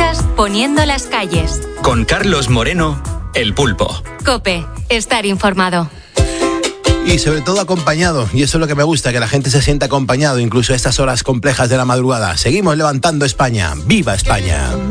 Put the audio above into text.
días poniendo las calles. Con Carlos Moreno, El Pulpo. COPE, estar informado. Y sobre todo acompañado, y eso es lo que me gusta, que la gente se sienta acompañado, incluso a estas horas complejas de la madrugada. Seguimos levantando España. ¡Viva España!